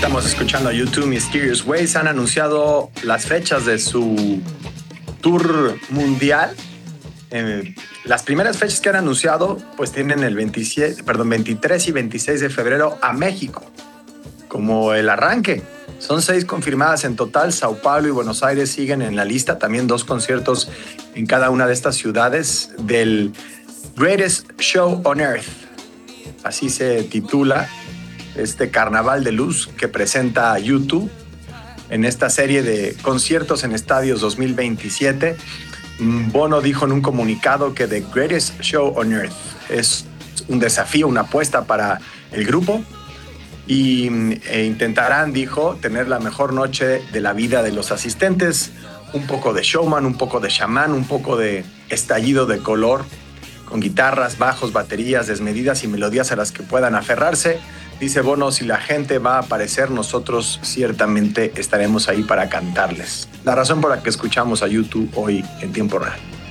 Estamos escuchando a U2 Mysterious Ways. Han anunciado las fechas de su tour mundial. Las primeras fechas que han anunciado pues tienen el 23 y 26 de febrero a México como el arranque. Son 6 confirmadas en total. Sao Paulo y Buenos Aires siguen en la lista. También 2 conciertos en cada una de estas ciudades del Greatest Show on Earth. Así se titula este carnaval de luz que presenta a U2 en esta serie de conciertos en estadios 2027. Bono dijo en un comunicado que The Greatest Show on Earth es un desafío, una apuesta para el grupo e intentarán, dijo, tener la mejor noche de la vida de los asistentes, un poco de showman, un poco de chamán, un poco de estallido de color, con guitarras, bajos, baterías desmedidas y melodías a las que puedan aferrarse. Dice Bono, si la gente va a aparecer, nosotros ciertamente estaremos ahí para cantarles. La razón por la que escuchamos a U2 hoy en tiempo real.